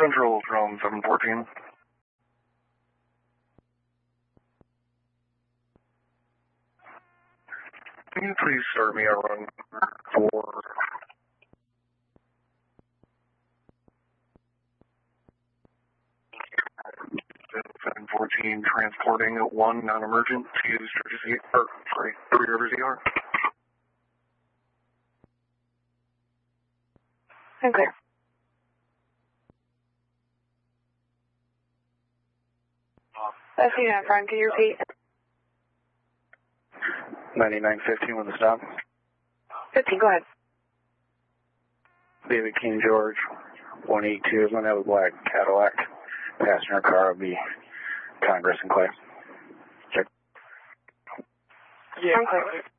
Central, drone 714. Can you please start me a run for 714, transporting one non-emergent to Sturgis, Three Rivers ER? Okay. That's you, Frank. Can you repeat? 9915 with a stop. 15, go ahead. David King George, 182 is going to have a black Cadillac. Passenger car will be Congress and Clay. Check. Yeah. Okay.